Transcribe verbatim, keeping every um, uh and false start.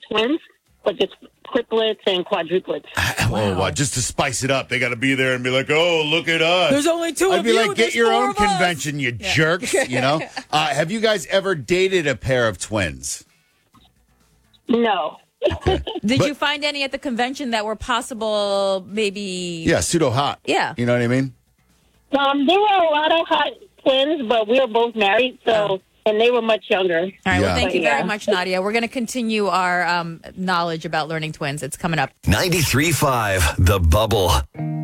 twins, but just triplets and quadruplets. Oh, wow. Just to spice it up, they got to be there and be like, "Oh, look at us." There's only two I'd of be you. like, "Get there's your four own of us." convention, you jerks." You know. Uh, have you guys ever dated a pair of twins? No. Did But- you find any at the convention that were possible, maybe? Yeah, pseudo hot. Yeah. You know what I mean? Um, there were a lot of hot twins, but we were both married, so and they were much younger. All right. Yeah. Well, thank you Yeah. very much, Nadia. We're going to continue our um, knowledge about learning twins. It's coming up. ninety-three point five The Bubble.